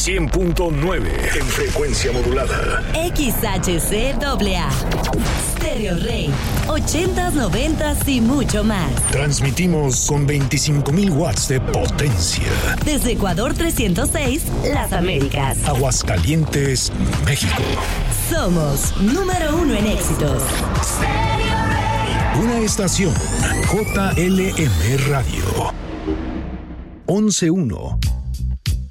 100.9 en frecuencia modulada. XHCAA. Stereo Rey. 80s, 90s y mucho más. Transmitimos con 25,000 watts de potencia. Desde Ecuador 306, Las Américas. Aguascalientes, México. Somos número 1 en éxitos. Stereo Rey. Una estación JLM Radio. 11.1.